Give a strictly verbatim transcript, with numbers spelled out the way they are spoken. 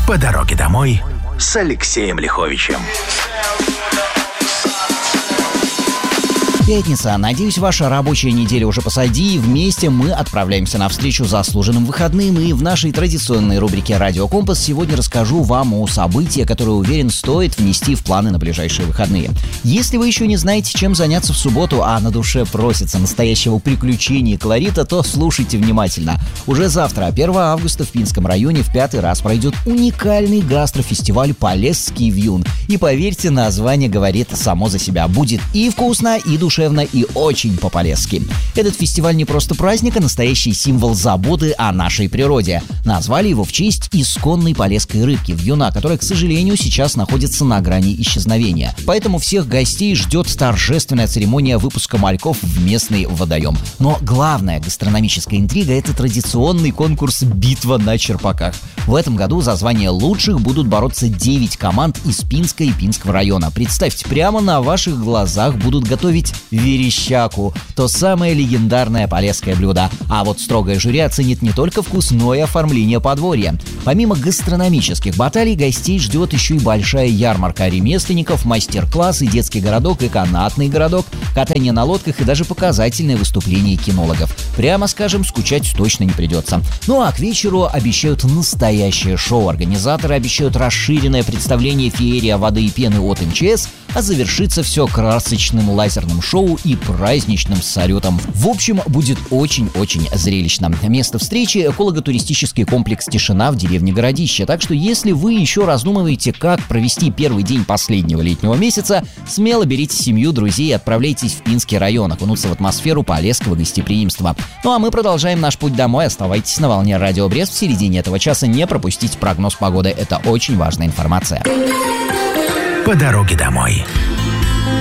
По дороге домой с Алексеем Лиховичем. Пятница. Надеюсь, ваша рабочая неделя уже позади, и вместе мы отправляемся навстречу заслуженным выходным. И в нашей традиционной рубрике «Радио Компас» сегодня расскажу вам о событии, которое, уверен, стоит внести в планы на ближайшие выходные. Если вы еще не знаете, чем заняться в субботу, а на душе просится настоящего приключения и колорита, то слушайте внимательно. Уже завтра, первого августа, в Пинском районе в пятый раз пройдет уникальный гастрофестиваль «Полесский вьюн». И поверьте, название говорит само за себя. Будет и вкусно, и душевно, и очень по-полесски. Этот фестиваль не просто праздник, а настоящий символ заботы о нашей природе. Назвали его в честь исконной полесской рыбки вьюна, которая, к сожалению, сейчас находится на грани исчезновения. Поэтому всех гостей ждет торжественная церемония выпуска мальков в местный водоем. Но главная гастрономическая интрига – это традиционный конкурс «Битва на черпаках». В этом году за звание лучших будут бороться девять команд из Пинска и Пинского района. Представьте, прямо на ваших глазах будут готовить верещаку, то самое легендарное полесское блюдо. А вот строгое жюри оценит не только вкус, но и оформление подворья. Помимо гастрономических баталий, гостей ждет еще и большая ярмарка ремесленников, мастер-классы, детский городок и канатный городок, катание на лодках и даже показательные выступления кинологов. Прямо скажем, скучать точно не придется. Ну а к вечеру обещают настоящее шоу. Организаторы обещают расширенное представление феерия воды и пены от эм че эс, а завершится все красочным лазерным шоу и праздничным салютом. В общем, будет очень-очень зрелищно. Место встречи – эколого-туристический комплекс «Тишина» в деревне Городище. Так что если вы еще раздумываете, как провести первый день последнего летнего месяца, смело берите семью, друзей и отправляйтесь в Пинский район, окунуться в атмосферу полесского гостеприимства. Ну а мы продолжаем наш путь домой. Оставайтесь на волне Радио Брест. В середине этого часа не пропустите прогноз погоды. Это очень важная информация. По дороге домой.